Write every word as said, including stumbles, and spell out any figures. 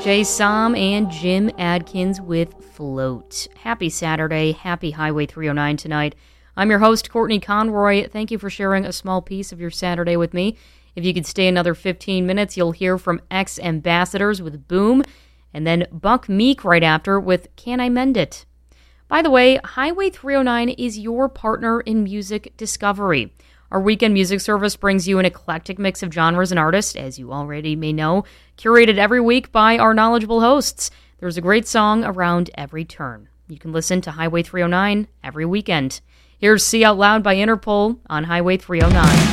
Jay Som and Jim Adkins with Float. Happy Saturday. Happy Highway three oh nine tonight. I'm your host, Courtney Conroy. Thank you for sharing a small piece of your Saturday with me. If you could stay another fifteen minutes, you'll hear from X-Ambassadors with Boom, and then Buck Meek right after with Can I Mend It? By the way, Highway three oh nine is your partner in music discovery. Our weekend music service brings you an eclectic mix of genres and artists, as you already may know, curated every week by our knowledgeable hosts. There's a great song around every turn. You can listen to Highway three oh nine every weekend. Here's See Out Loud by Interpol on Highway three oh nine.